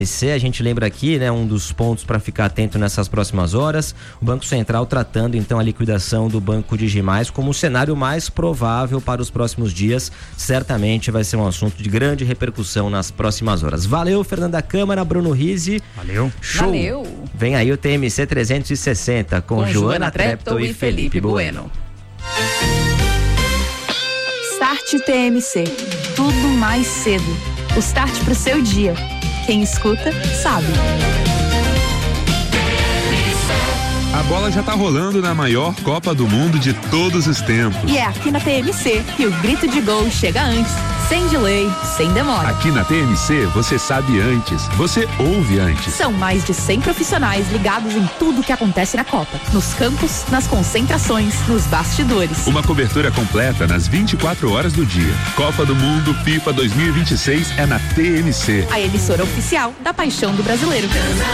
A gente lembra aqui, né, um dos pontos para ficar atento nessas próximas horas, o Banco Central tratando então a liquidação do Banco Digimais como o cenário mais provável para os próximos dias. Certamente vai ser um assunto de grande repercussão nas próximas horas. Valeu, Fernanda Câmara, Bruno Rizzi. Valeu. Show. Valeu. Vem aí o TMC 360 com Joana Treptow e Felipe Bueno. Start TMC. Tudo mais cedo. O start pro seu dia. Quem escuta, sabe. A bola já tá rolando na maior Copa do Mundo de todos os tempos. E é aqui na TMC que o grito de gol chega antes, sem delay, sem demora. Aqui na TMC você sabe antes, você ouve antes. São mais de 100 profissionais ligados em tudo que acontece na Copa. Nos campos, nas concentrações, nos bastidores. Uma cobertura completa nas 24 horas do dia. Copa do Mundo FIFA 2026 é na TMC. A emissora oficial da paixão do brasileiro.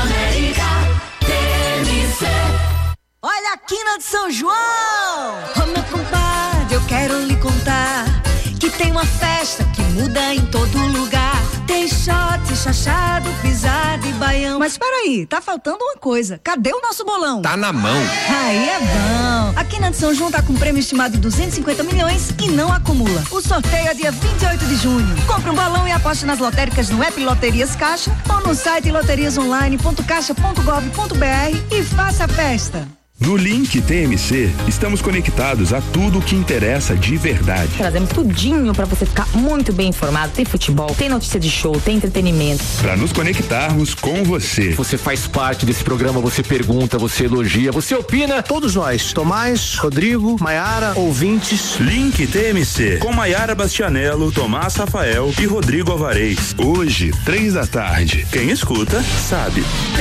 Olha a quina de São João! Ô meu compadre, eu quero lhe contar que tem uma festa que muda em todo lugar. Tem shot, chachado, pisado e baião. Mas peraí, tá faltando uma coisa. Cadê o nosso bolão? Tá na mão. Aí é bom. A quina de São João tá com prêmio estimado de 250 milhões e não acumula. O sorteio é dia 28 de junho. Compre um bolão e aposte nas lotéricas no app Loterias Caixa ou no site loteriasonline.caixa.gov.br e faça a festa. No Link TMC, estamos conectados a tudo o que interessa de verdade. Trazemos tudinho para você ficar muito bem informado. Tem futebol, tem notícia de show, tem entretenimento. Para nos conectarmos com você. Você faz parte desse programa, você pergunta, você elogia, você opina. Todos nós, Tomás, Rodrigo, Maiara, ouvintes. Link TMC, com Maiara Bastianello, Tomás Rafael e Rodrigo Alvarez. Hoje, 15h. Quem escuta, sabe.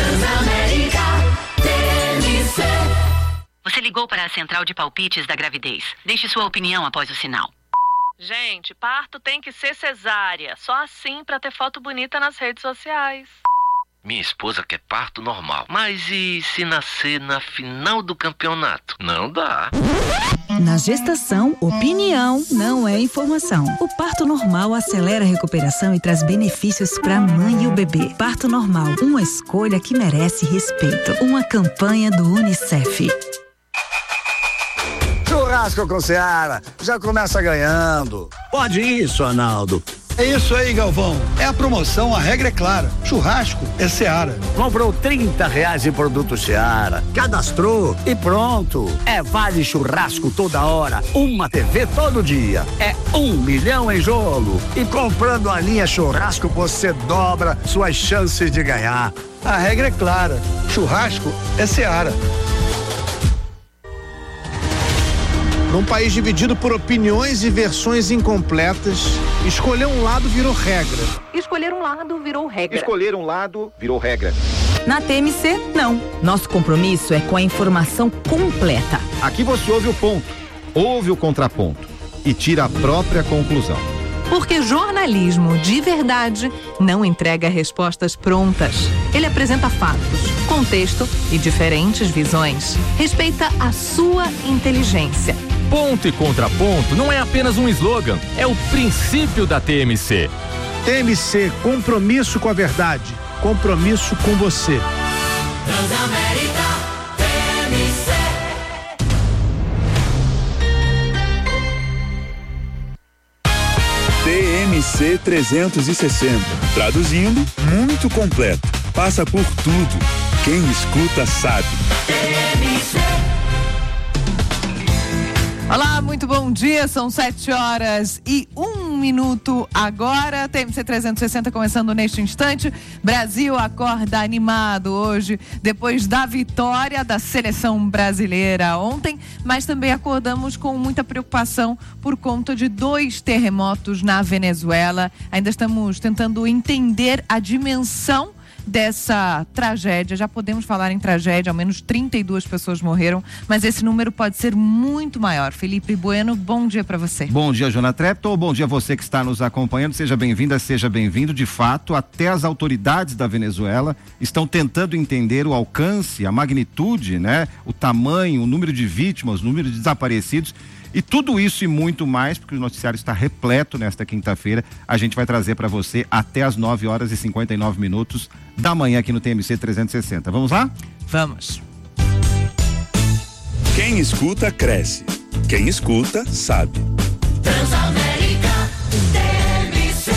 Você ligou para a central de palpites da gravidez. Deixe sua opinião após o sinal. Gente, parto tem que ser cesárea. Só assim pra ter foto bonita nas redes sociais. Minha esposa quer parto normal. Mas e se nascer na final do campeonato? Não dá. Na gestação, opinião não é informação. O parto normal acelera a recuperação e traz benefícios para a mãe e o bebê. Parto normal, uma escolha que merece respeito. Uma campanha do UNICEF. Churrasco com Seara, já começa ganhando. Pode isso, Arnaldo. É isso aí, Galvão. É a promoção, a regra é clara. Churrasco é Seara. Comprou R$30 em produto Seara, cadastrou e pronto. É vale churrasco toda hora, uma TV todo dia. É 1 milhão em jogo. E comprando a linha churrasco, você dobra suas chances de ganhar. A regra é clara. Churrasco é Seara. Num país dividido por opiniões e versões incompletas, escolher um lado virou regra. Escolher um lado virou regra. Escolher um lado virou regra. Na TMC, não. Nosso compromisso é com a informação completa. Aqui você ouve o ponto, ouve o contraponto e tira a própria conclusão. Porque jornalismo de verdade não entrega respostas prontas. Ele apresenta fatos, contexto e diferentes visões. Respeita a sua inteligência. Ponto e contraponto não é apenas um slogan, é o princípio da TMC. TMC, compromisso com a verdade, compromisso com você. Transamérica, TMC 360. Traduzindo, muito completo. Passa por tudo. Quem escuta sabe. Olá, muito bom dia, são 7h01 agora, TMC 360 começando neste instante. Brasil acorda animado hoje, depois da vitória da seleção brasileira ontem, mas também acordamos com muita preocupação por conta de 2 terremotos na Venezuela. Ainda estamos tentando entender a dimensão dessa tragédia. Já podemos falar em tragédia, ao menos 32 pessoas morreram, mas esse número pode ser muito maior. Felipe Bueno, bom dia para você. Bom dia, Joana Treptow, bom dia a você que está nos acompanhando, seja bem-vinda, seja bem-vindo. De fato, até as autoridades da Venezuela estão tentando entender o alcance, a magnitude, né? O tamanho, o número de vítimas, o número de desaparecidos. E tudo isso e muito mais, porque o noticiário está repleto nesta quinta-feira, a gente vai trazer para você até as 9h59 da manhã aqui no TMC 360. Vamos lá? Vamos. Quem escuta, cresce. Quem escuta, sabe. Transamérica TMC.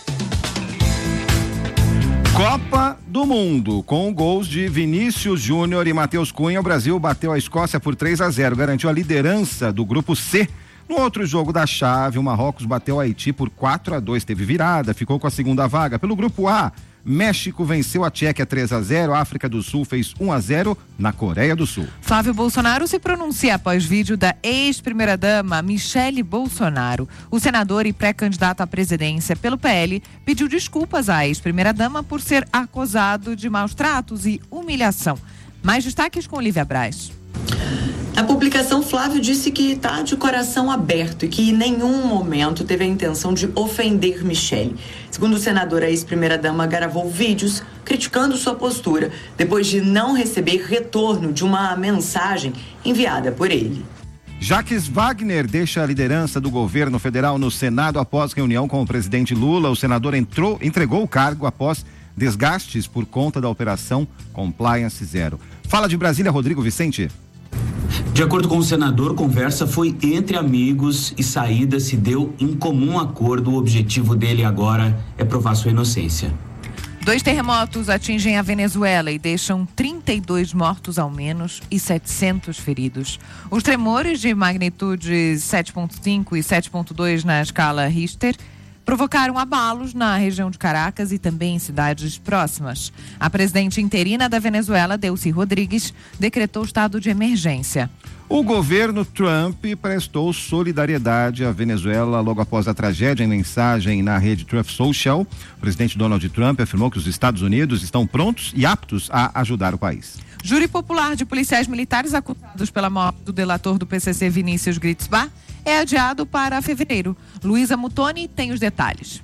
Copa do Mundo, com gols de Vinícius Júnior e Matheus Cunha, o Brasil bateu a Escócia por 3-0, garantiu a liderança do grupo C. No outro jogo da chave, o Marrocos bateu a Haiti por 4-2, teve virada, ficou com a segunda vaga. Pelo grupo A, México venceu a Tchequia 3-0, a África do Sul fez 1-0 na Coreia do Sul. Flávio Bolsonaro se pronuncia após vídeo da ex-primeira-dama Michele Bolsonaro. O senador e pré-candidato à presidência pelo PL pediu desculpas à ex-primeira-dama por ser acusado de maus tratos e humilhação. Mais destaques com Olivia Braz. Na publicação, Flávio disse que está de coração aberto e que em nenhum momento teve a intenção de ofender Michele. Segundo o senador, a ex-primeira-dama gravou vídeos criticando sua postura, depois de não receber retorno de uma mensagem enviada por ele. Jacques Wagner deixa a liderança do governo federal no Senado após reunião com o presidente Lula. O senador entregou o cargo após desgastes por conta da operação Compliance Zero. Fala de Brasília, Rodrigo Vicente. De acordo com o senador, conversa foi entre amigos e saída se deu em comum acordo. O objetivo dele agora é provar sua inocência. 2 terremotos atingem a Venezuela e deixam 32 mortos ao menos e 700 feridos. Os tremores de magnitude 7.5 e 7.2 na escala Richter provocaram abalos na região de Caracas e também em cidades próximas. A presidente interina da Venezuela, Delcy Rodrigues, decretou estado de emergência. O governo Trump prestou solidariedade à Venezuela logo após a tragédia. Em mensagem na rede Truth Social, o presidente Donald Trump afirmou que os Estados Unidos estão prontos e aptos a ajudar o país. Júri popular de policiais militares acusados pela morte do delator do PCC Vinícius Gritzbach é adiado para fevereiro. Luísa Mutoni tem os detalhes.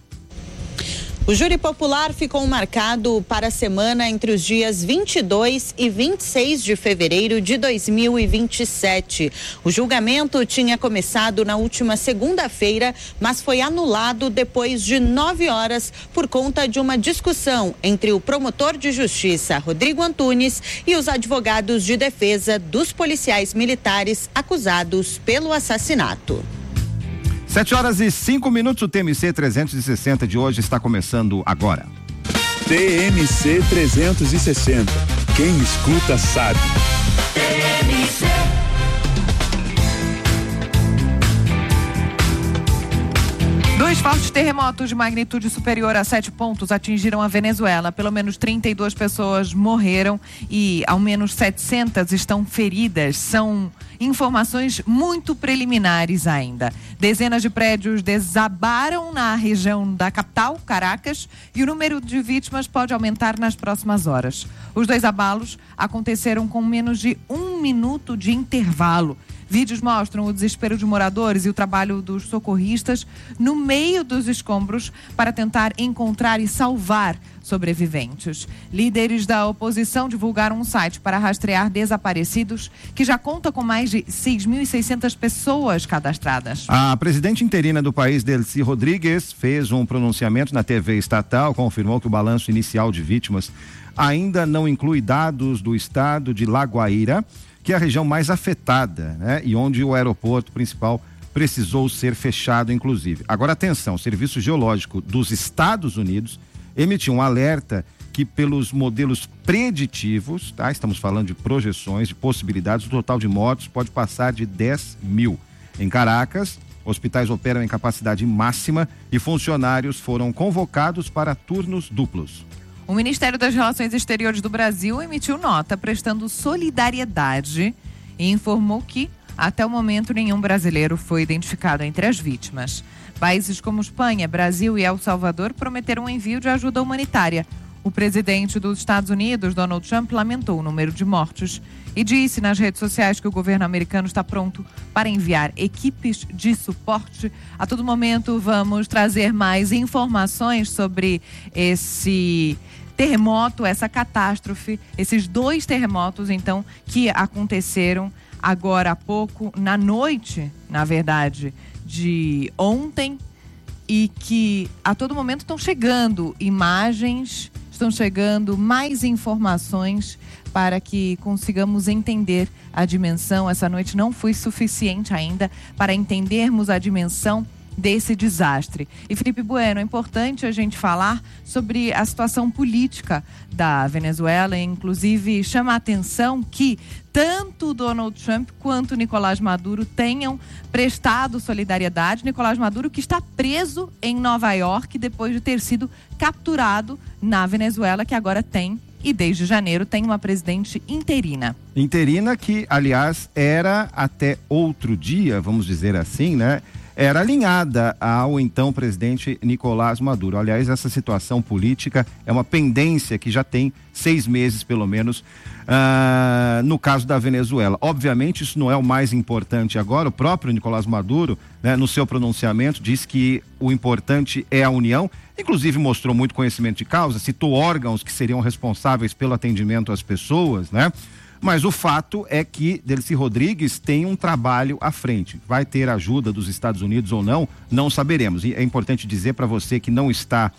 O júri popular ficou marcado para a semana entre os dias 22 e 26 de fevereiro de 2027. O julgamento tinha começado na última segunda-feira, mas foi anulado depois de 9 horas por conta de uma discussão entre o promotor de justiça, Rodrigo Antunes, e os advogados de defesa dos policiais militares acusados pelo assassinato. 7h05, o TMC 360 de hoje está começando agora. TMC 360. Quem escuta sabe. TMC. Dois fortes terremotos de magnitude superior a 7 pontos atingiram a Venezuela. Pelo menos 32 pessoas morreram e ao menos 700 estão feridas. São informações muito preliminares ainda. Dezenas de prédios desabaram na região da capital, Caracas, e o número de vítimas pode aumentar nas próximas horas. Os 2 abalos aconteceram com menos de 1 minuto de intervalo. Vídeos mostram o desespero de moradores e o trabalho dos socorristas no meio dos escombros para tentar encontrar e salvar sobreviventes. Líderes da oposição divulgaram um site para rastrear desaparecidos que já conta com mais de 6.600 pessoas cadastradas. A presidente interina do país, Delcy Rodrigues, fez um pronunciamento na TV estatal, confirmou que o balanço inicial de vítimas ainda não inclui dados do estado de La Guaira, que é a região mais afetada, né? E onde o aeroporto principal precisou ser fechado, inclusive. Agora, atenção, o Serviço Geológico dos Estados Unidos emitiu um alerta que, pelos modelos preditivos, tá? Estamos falando de projeções, de possibilidades, o total de mortos pode passar de 10 mil. Em Caracas, hospitais operam em capacidade máxima e funcionários foram convocados para turnos duplos. O Ministério das Relações Exteriores do Brasil emitiu nota prestando solidariedade e informou que, até o momento, nenhum brasileiro foi identificado entre as vítimas. Países como Espanha, Brasil e El Salvador prometeram um envio de ajuda humanitária. O presidente dos Estados Unidos, Donald Trump, lamentou o número de mortos e disse nas redes sociais que o governo americano está pronto para enviar equipes de suporte. A todo momento, vamos trazer mais informações sobre esse terremoto, essa catástrofe, esses 2 terremotos, então, que aconteceram agora há pouco, na noite, na verdade, de ontem, e que a todo momento estão chegando imagens, estão chegando mais informações para que consigamos entender a dimensão. Essa noite não foi suficiente ainda para entendermos a dimensão desse desastre. E Felipe Bueno, é importante a gente falar sobre a situação política da Venezuela, inclusive chama a atenção que tanto Donald Trump quanto Nicolás Maduro tenham prestado solidariedade. Nicolás Maduro, que está preso em Nova York depois de ter sido capturado na Venezuela, que agora tem, e desde janeiro tem, uma presidente interina. Interina que, aliás, era até outro dia, vamos dizer assim, né? Era alinhada ao então presidente Nicolás Maduro. Aliás, essa situação política é uma pendência que já tem 6 meses, pelo menos, no caso da Venezuela. Obviamente, isso não é o mais importante agora. O próprio Nicolás Maduro, né, no seu pronunciamento, disse que o importante é a união. Inclusive, mostrou muito conhecimento de causa, citou órgãos que seriam responsáveis pelo atendimento às pessoas, né? Mas o fato é que Delcy Rodrigues tem um trabalho à frente. Vai ter ajuda dos Estados Unidos ou não, não saberemos. E é importante dizer para você que não está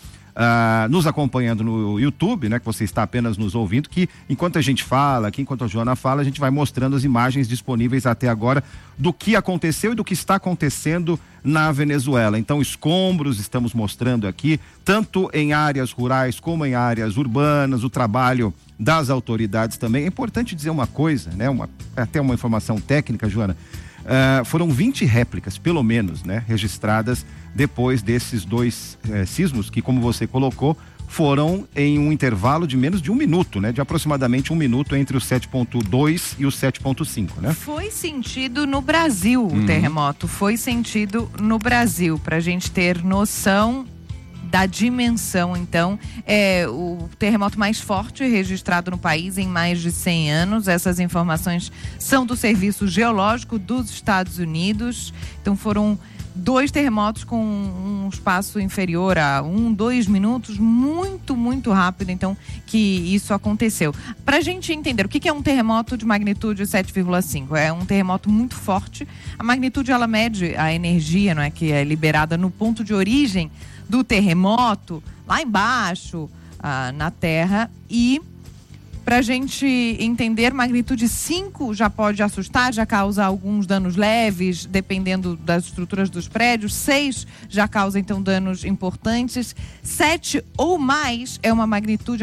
nos acompanhando no YouTube, né, que você está apenas nos ouvindo, que enquanto a gente fala, aqui enquanto a Joana fala, a gente vai mostrando as imagens disponíveis até agora do que aconteceu e do que está acontecendo na Venezuela. Então, escombros estamos mostrando aqui, tanto em áreas rurais como em áreas urbanas, o trabalho das autoridades também. É importante dizer uma coisa, né, até uma informação técnica, Joana. Foram 20 réplicas, pelo menos, né, registradas depois desses 2 sismos que, como você colocou, foram em um intervalo de menos de 1 minuto, né? De aproximadamente 1 minuto entre o 7.2 e o 7.5, né? Foi sentido no Brasil o terremoto, foi sentido no Brasil, pra gente ter noção da dimensão. Então, é o terremoto mais forte registrado no país em mais de 100 anos. Essas informações são do Serviço Geológico dos Estados Unidos. Então, foram 2 terremotos com um espaço inferior a 2 minutos, muito rápido, então, que isso aconteceu. Para a gente entender o que é um terremoto de magnitude 7,5, é um terremoto muito forte. A magnitude, ela mede a energia, não é, que é liberada no ponto de origem do terremoto, lá embaixo, na terra. E para a gente entender, magnitude 5 já pode assustar, já causa alguns danos leves, dependendo das estruturas dos prédios. 6 já causa, então, danos importantes. 7 ou mais é uma magnitude,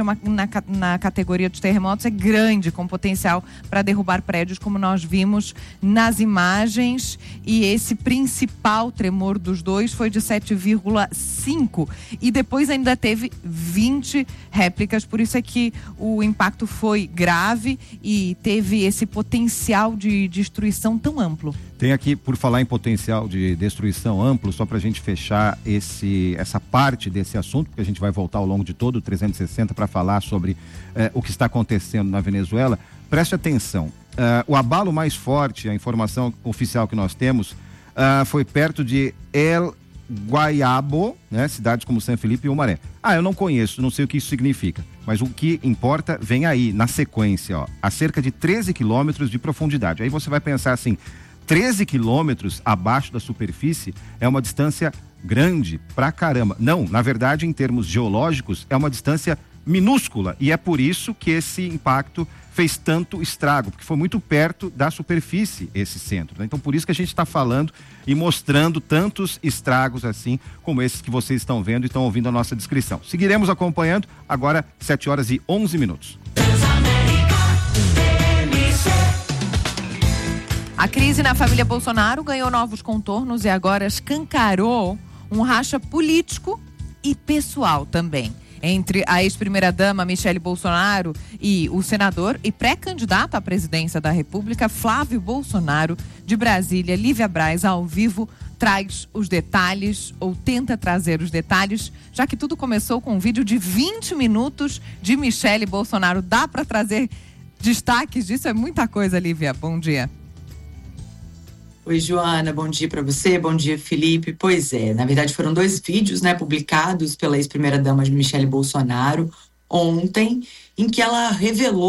na categoria dos terremotos, é grande, com potencial para derrubar prédios, como nós vimos nas imagens. E esse principal tremor dos 2 foi de 7,5. E depois ainda teve 20 réplicas, por isso é que o impacto foi grave e teve esse potencial de destruição tão amplo. Tem aqui, por falar em potencial de destruição amplo, só para a gente fechar essa parte desse assunto, porque a gente vai voltar ao longo de todo o 360 para falar sobre o que está acontecendo na Venezuela. Preste atenção, o abalo mais forte, a informação oficial que nós temos, foi perto de El Guayabo, né? Cidades como San Felipe e Umaré. Eu não conheço, não sei o que isso significa, mas o que importa vem aí, na sequência, a cerca de 13 quilômetros de profundidade. Aí você vai pensar assim, 13 quilômetros abaixo da superfície é uma distância grande pra caramba. Não, na verdade, em termos geológicos, é uma distância minúscula, e é por isso que esse impacto fez tanto estrago, porque foi muito perto da superfície esse centro, né? Então, por isso que a gente está falando e mostrando tantos estragos assim, como esses que vocês estão vendo e estão ouvindo a nossa descrição. Seguiremos acompanhando, agora 7h11. A crise na família Bolsonaro ganhou novos contornos e agora escancarou um racha político e pessoal também entre a ex-primeira-dama Michele Bolsonaro e o senador e pré-candidato à presidência da República, Flávio Bolsonaro. De Brasília, Lívia Braz, ao vivo, traz os detalhes, ou tenta trazer os detalhes, já que tudo começou com um vídeo de 20 minutos de Michele Bolsonaro. Dá para trazer destaques disso? É muita coisa, Lívia. Bom dia. Oi, Joana, bom dia para você, bom dia, Felipe. Pois é, na verdade foram 2 vídeos, né, publicados pela ex-primeira-dama Michele Bolsonaro ontem, em que ela revelou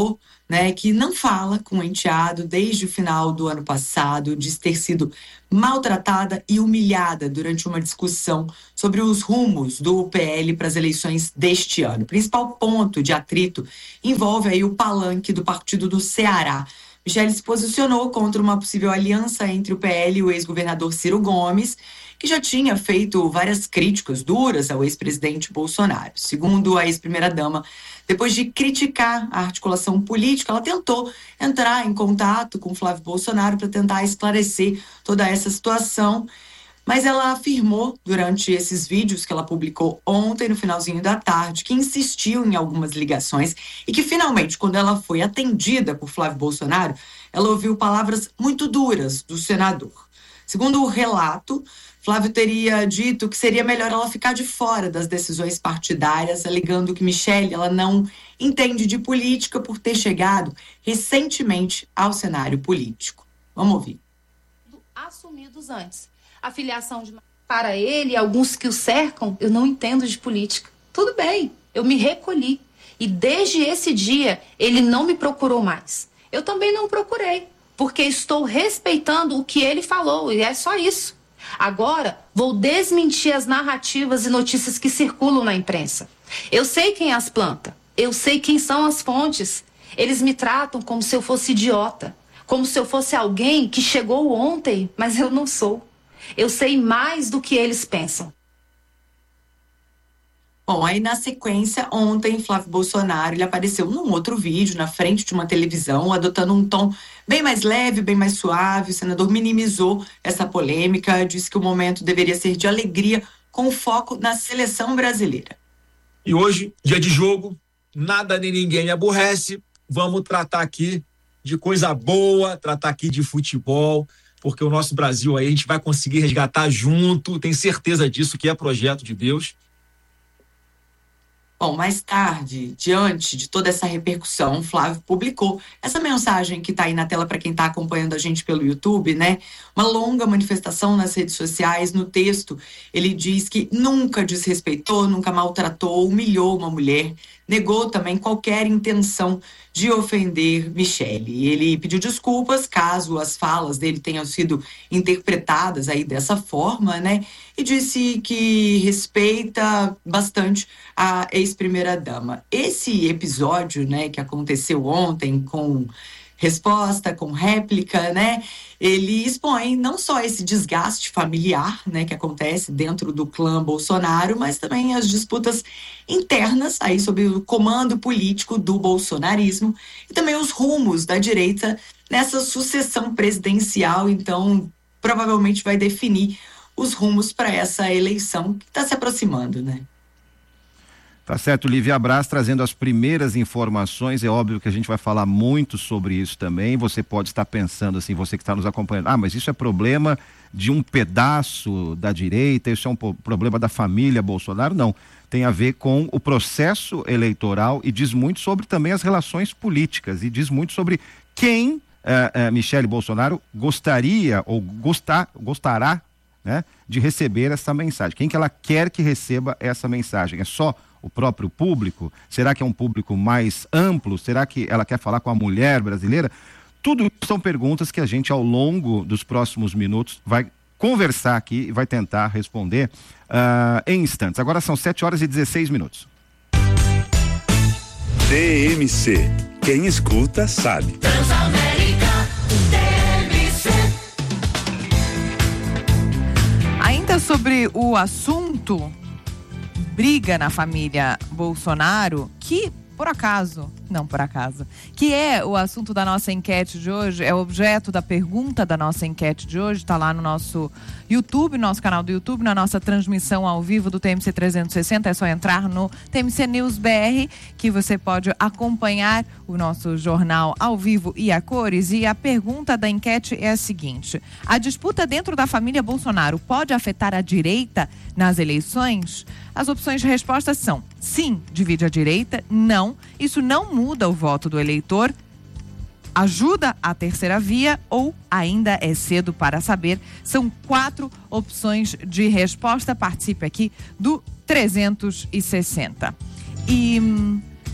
né, que não fala com o enteado desde o final do ano passado, diz ter sido maltratada e humilhada durante uma discussão sobre os rumos do PL para as eleições deste ano. O principal ponto de atrito envolve aí o palanque do partido do Ceará. Michele se posicionou contra uma possível aliança entre o PL e o ex-governador Ciro Gomes, que já tinha feito várias críticas duras ao ex-presidente Bolsonaro. Segundo a ex-primeira-dama, depois de criticar a articulação política, ela tentou entrar em contato com Flávio Bolsonaro para tentar esclarecer toda essa situação, mas ela afirmou durante esses vídeos que ela publicou ontem, no finalzinho da tarde, que insistiu em algumas ligações e que finalmente, quando ela foi atendida por Flávio Bolsonaro, ela ouviu palavras muito duras do senador. Segundo o relato, Flávio teria dito que seria melhor ela ficar de fora das decisões partidárias, alegando que Michele ela não entende de política por ter chegado recentemente ao cenário político. Vamos ouvir. Assumidos antes. A filiação para ele e alguns que o cercam, eu não entendo de política. Tudo bem, eu me recolhi. E desde esse dia, ele não me procurou mais. Eu também não procurei, porque estou respeitando o que ele falou, e é só isso. Agora, vou desmentir as narrativas e notícias que circulam na imprensa. Eu sei quem as planta, eu sei quem são as fontes. Eles me tratam como se eu fosse idiota, como se eu fosse alguém que chegou ontem, mas eu não sou. Eu sei mais do que eles pensam. Bom, aí na sequência, ontem, Flávio Bolsonaro, ele apareceu num outro vídeo, na frente de uma televisão, adotando um tom bem mais leve, bem mais suave. O senador minimizou essa polêmica, disse que o momento deveria ser de alegria, com foco na seleção brasileira. E hoje, dia de jogo, nada nem ninguém me aborrece. Vamos tratar aqui de coisa boa, tratar aqui de futebol, porque o nosso Brasil aí a gente vai conseguir resgatar junto, tenho certeza disso, que é projeto de Deus. Bom, mais tarde, diante de toda essa repercussão, Flávio publicou essa mensagem que está aí na tela para quem está acompanhando a gente pelo YouTube, né? Uma longa manifestação nas redes sociais. No texto, ele diz que nunca desrespeitou, nunca maltratou, humilhou uma mulher, negou também qualquer intenção de ofender Michele. Ele pediu desculpas caso as falas dele tenham sido interpretadas aí dessa forma, né? E disse que respeita bastante a ex-primeira-dama. Esse episódio, né, que aconteceu ontem com resposta, com réplica, né, ele expõe não só esse desgaste familiar, né, que acontece dentro do clã Bolsonaro, mas também as disputas internas aí sobre o comando político do bolsonarismo e também os rumos da direita nessa sucessão presidencial. Então, provavelmente vai definir os rumos para essa eleição que está se aproximando, né? Tá certo, Lívia Braz trazendo as primeiras informações. É óbvio que a gente vai falar muito sobre isso também. Você pode estar pensando assim, você que está nos acompanhando, mas isso é problema de um pedaço da direita, isso é um problema da família Bolsonaro? Não, tem a ver com o processo eleitoral e diz muito sobre também as relações políticas e diz muito sobre quem Michele Bolsonaro gostaria ou gostará, né, de receber essa mensagem. Quem que ela quer que receba essa mensagem? É só o próprio público? Será que é um público mais amplo? Será que ela quer falar com a mulher brasileira? Tudo isso são perguntas que a gente, ao longo dos próximos minutos, vai conversar aqui e vai tentar responder em instantes. Agora são 7h16. TMC. Quem escuta, sabe. Transamérica, TMC. Ainda sobre o assunto briga na família Bolsonaro, que que é o assunto da nossa enquete de hoje, é o objeto da pergunta da nossa enquete de hoje, está lá no nosso YouTube, nosso canal do YouTube, na nossa transmissão ao vivo do TMC 360, é só entrar no TMC News BR, que você pode acompanhar o nosso jornal ao vivo e a cores. E a pergunta da enquete é a seguinte: a disputa dentro da família Bolsonaro pode afetar a direita nas eleições? As opções de resposta são: sim, divide a direita; não, isso não muda o voto do eleitor; ajuda a terceira via; ou ainda é cedo para saber. São 4 opções de resposta. Participe aqui do 360. E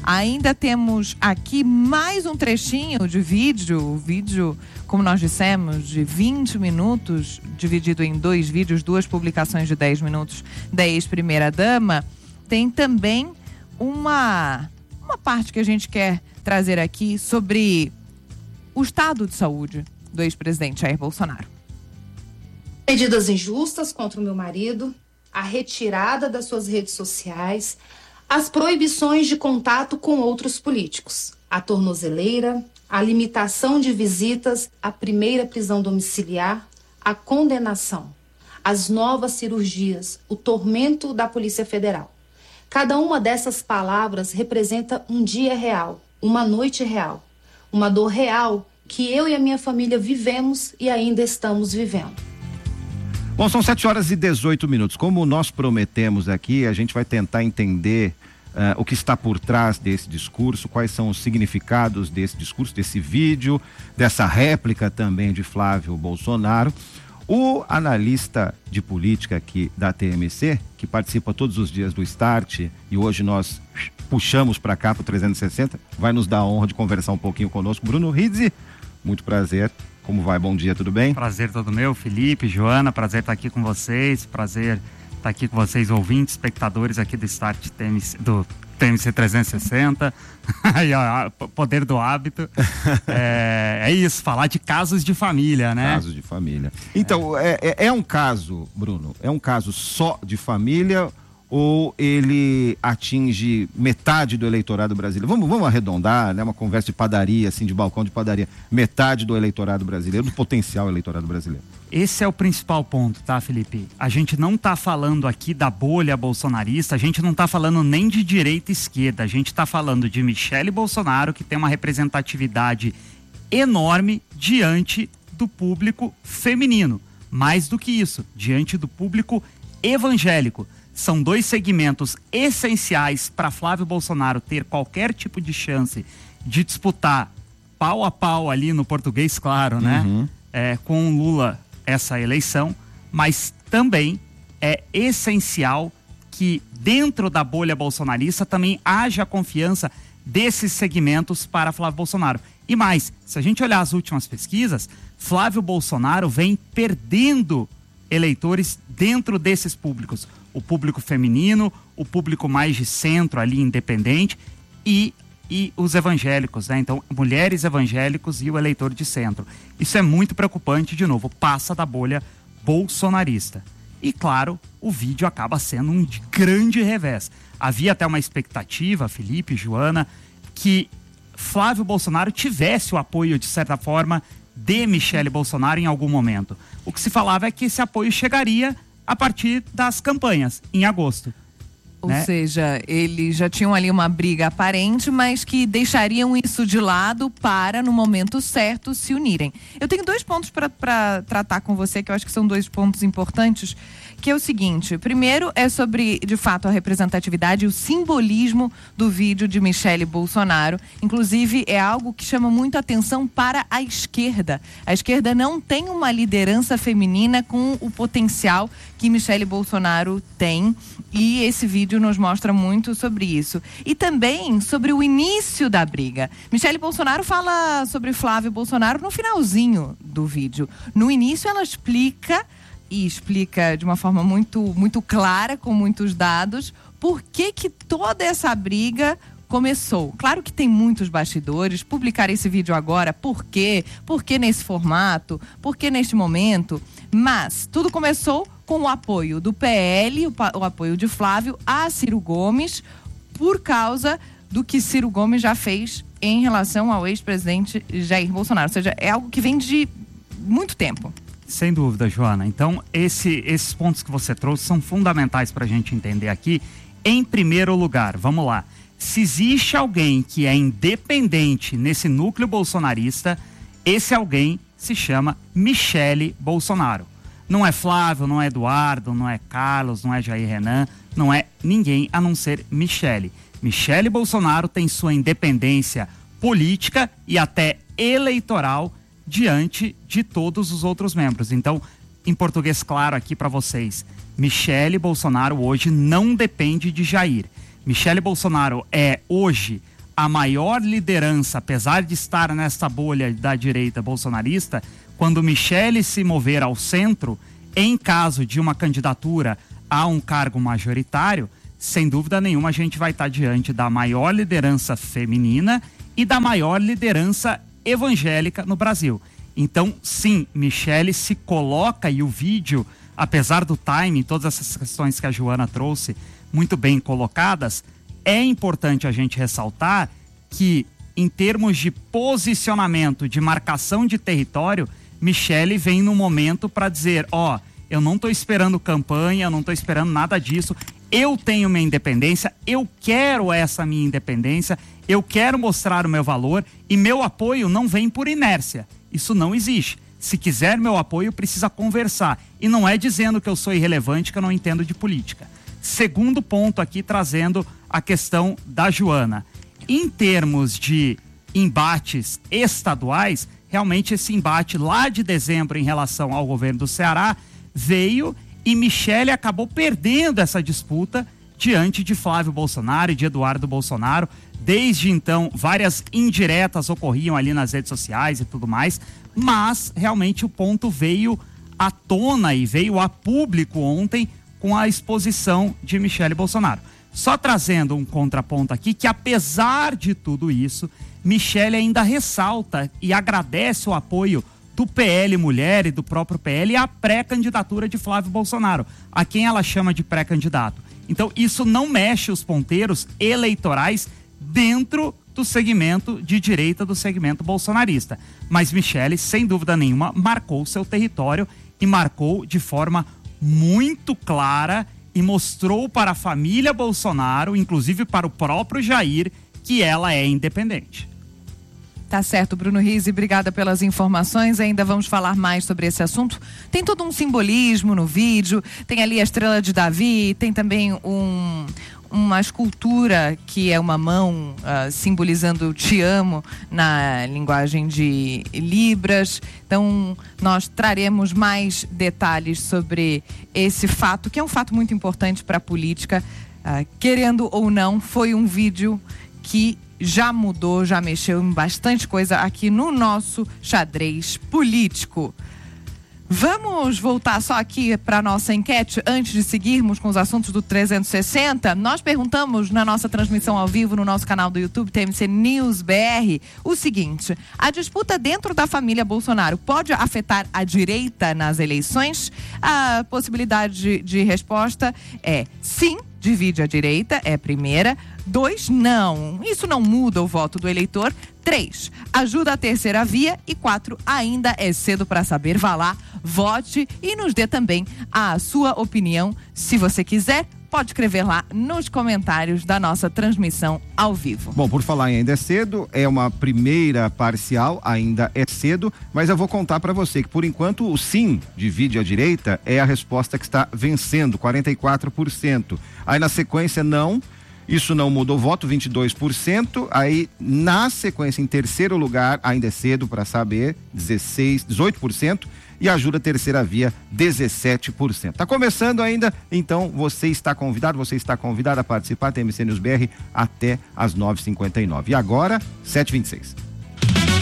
Ainda temos aqui mais um trechinho de vídeo, como nós dissemos, de 20 minutos, dividido em 2 vídeos, 2 publicações de 10 minutos da ex-primeira-dama. Tem também uma parte que a gente quer trazer aqui sobre o estado de saúde do ex-presidente Jair Bolsonaro. Medidas injustas contra o meu marido, a retirada das suas redes sociais, as proibições de contato com outros políticos, a tornozeleira, a limitação de visitas, a primeira prisão domiciliar, a condenação, as novas cirurgias, o tormento da Polícia Federal. Cada uma dessas palavras representa um dia real, uma noite real, uma dor real que eu e a minha família vivemos e ainda estamos vivendo. Bom, são 7h18. Como nós prometemos aqui, a gente vai tentar entender o que está por trás desse discurso, quais são os significados desse discurso, desse vídeo, dessa réplica também de Flávio Bolsonaro. O analista de política aqui da TMC, que participa todos os dias do Start, e hoje nós puxamos para cá para o 360, vai nos dar a honra de conversar um pouquinho conosco. Bruno Rizzi, muito prazer. Como vai? Bom dia, tudo bem? Prazer todo meu, Felipe, Joana, prazer estar aqui com vocês, prazer estar aqui com vocês, ouvintes, espectadores aqui do Start TMC, do TMC 360, poder do hábito. É isso, falar de casos de família, né? Casos de família. Então, é um caso, Bruno, é um caso só de família ou ele atinge metade do eleitorado brasileiro? Vamos arredondar, né? Uma conversa de padaria, assim, de balcão de padaria. Metade do eleitorado brasileiro, do potencial eleitorado brasileiro. Esse é o principal ponto, tá, Felipe? A gente não tá falando aqui da bolha bolsonarista, a gente não tá falando nem de direita e esquerda, a gente tá falando de Michele Bolsonaro, que tem uma representatividade enorme diante do público feminino. Mais do que isso, diante do público evangélico. São 2 segmentos essenciais para Flávio Bolsonaro ter qualquer tipo de chance de disputar pau a pau ali no português, claro, né? Com Lula essa eleição, mas também é essencial que dentro da bolha bolsonarista também haja confiança desses segmentos para Flávio Bolsonaro. E mais, se a gente olhar as últimas pesquisas, Flávio Bolsonaro vem perdendo eleitores dentro desses públicos. O público feminino, o público mais de centro ali, independente, e os evangélicos, né? Então, mulheres evangélicos e o eleitor de centro. Isso é muito preocupante, de novo, passa da bolha bolsonarista. E, claro, o vídeo acaba sendo um grande revés. Havia até uma expectativa, Felipe, Joana, que Flávio Bolsonaro tivesse o apoio, de certa forma, de Michele Bolsonaro em algum momento. O que se falava é que esse apoio chegaria a partir das campanhas, em agosto. Ou seja, eles já tinham ali uma briga aparente, mas que deixariam isso de lado para, no momento certo, se unirem. Eu tenho 2 pontos para tratar com você, que eu acho que são 2 pontos importantes, que é o seguinte: primeiro é sobre, de fato, a representatividade e o simbolismo do vídeo de Michele Bolsonaro. Inclusive, é algo que chama muito atenção para a esquerda. A esquerda não tem uma liderança feminina com o potencial que Michele Bolsonaro tem, e esse vídeo nos mostra muito sobre isso. E também sobre o início da briga. Michele Bolsonaro fala sobre Flávio Bolsonaro no finalzinho do vídeo. No início ela explica de uma forma muito clara, com muitos dados, por que toda essa briga começou. Claro que tem muitos bastidores. Publicar esse vídeo agora, por quê? Por que nesse formato? Por que neste momento? Mas tudo começou com o apoio do PL, o apoio de Flávio a Ciro Gomes, por causa do que Ciro Gomes já fez em relação ao ex-presidente Jair Bolsonaro. Ou seja, é algo que vem de muito tempo. Sem dúvida, Joana. Então, esses pontos que você trouxe são fundamentais para a gente entender aqui. Em primeiro lugar, vamos lá. Se existe alguém que é independente nesse núcleo bolsonarista, esse alguém se chama Michele Bolsonaro. Não é Flávio, não é Eduardo, não é Carlos, não é Jair Renan, não é ninguém a não ser Michele. Michele Bolsonaro tem sua independência política e até eleitoral diante de todos os outros membros. Então, em português claro aqui para vocês, Michele Bolsonaro hoje não depende de Jair. Michele Bolsonaro é hoje a maior liderança, apesar de estar nessa bolha da direita bolsonarista, quando Michele se mover ao centro, em caso de uma candidatura a um cargo majoritário, sem dúvida nenhuma a gente vai estar diante da maior liderança feminina e da maior liderança evangélica no Brasil. Então, sim, Michele se coloca, e o vídeo, apesar do timing, todas essas questões que a Joana trouxe, muito bem colocadas, é importante a gente ressaltar que, em termos de posicionamento, de marcação de território, Michele vem no momento para dizer, eu não estou esperando campanha, eu não estou esperando nada disso, eu tenho minha independência, eu quero essa minha independência, eu quero mostrar o meu valor e meu apoio não vem por inércia, isso não existe. Se quiser meu apoio, precisa conversar. E não é dizendo que eu sou irrelevante, que eu não entendo de política. Segundo ponto aqui, trazendo a questão da Joana. Em termos de embates estaduais, realmente esse embate lá de dezembro em relação ao governo do Ceará veio e Michele acabou perdendo essa disputa diante de Flávio Bolsonaro e de Eduardo Bolsonaro. Desde então, várias indiretas ocorriam ali nas redes sociais e tudo mais, mas realmente o ponto veio à tona e veio a público ontem com a exposição de Michele Bolsonaro. Só trazendo um contraponto aqui, que apesar de tudo isso, Michele ainda ressalta e agradece o apoio do PL Mulher e do próprio PL à pré-candidatura de Flávio Bolsonaro, a quem ela chama de pré-candidato. Então isso não mexe os ponteiros eleitorais dentro do segmento de direita, do segmento bolsonarista. Mas Michele, sem dúvida nenhuma, marcou o seu território e marcou de forma muito clara e mostrou para a família Bolsonaro, inclusive para o próprio Jair, que ela é independente. Tá certo, Bruno Rizzi, obrigada pelas informações. Ainda vamos falar mais sobre esse assunto. Tem todo um simbolismo no vídeo, tem ali a estrela de Davi, tem também uma escultura que é uma mão simbolizando te amo na linguagem de Libras. Então nós traremos mais detalhes sobre esse fato, que é um fato muito importante para a política. Querendo ou não, foi um vídeo que já mudou, já mexeu em bastante coisa aqui no nosso xadrez político. Vamos voltar só aqui para a nossa enquete antes de seguirmos com os assuntos do 360. Nós perguntamos na nossa transmissão ao vivo no nosso canal do YouTube, TMC News BR, o seguinte: a disputa dentro da família Bolsonaro pode afetar a direita nas eleições? A possibilidade de resposta é sim, divide a direita, é a primeira. 2, não. Isso não muda o voto do eleitor. 3, ajuda a terceira via. E 4, ainda é cedo para saber. Vá lá, vote e nos dê também a sua opinião. Se você quiser, pode escrever lá nos comentários da nossa transmissão ao vivo. Bom, por falar em ainda é cedo, é uma primeira parcial, ainda é cedo, mas eu vou contar para você que por enquanto o sim divide a direita é a resposta que está vencendo, 44%. Aí na sequência não. Isso não mudou o voto, 22%. Aí, na sequência, em terceiro lugar, ainda é cedo para saber, 18%. E ajuda a terceira via, 17%. Tá começando ainda, então você está convidado a participar, TMC News BR, até às 9h59. E agora, 7h26.